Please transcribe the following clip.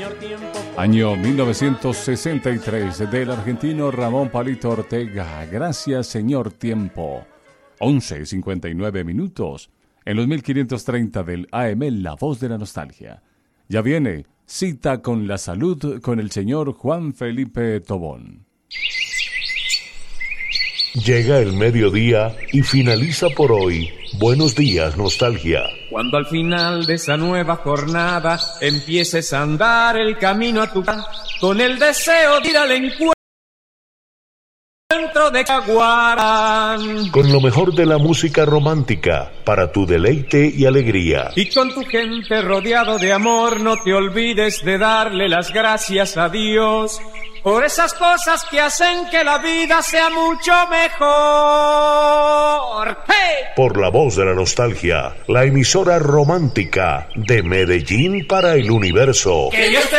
Año 1963, del argentino Ramón Palito Ortega. Gracias, señor tiempo. 11:59 minutos. En los 1530 del AM, La Voz de la Nostalgia. Ya viene Cita con la Salud con el señor Juan Felipe Tobón. Llega el mediodía y finaliza por hoy. Buenos días, nostalgia. Cuando al final de esa nueva jornada empieces a andar el camino a tu casa con el deseo de ir al encuentro de Caguarán. Con lo mejor de la música romántica para tu deleite y alegría. Y con tu gente rodeado de amor, no te olvides de darle las gracias a Dios por esas cosas que hacen que la vida sea mucho mejor. ¡Hey! Por La Voz de la Nostalgia, la emisora romántica de Medellín para el universo. Que Dios te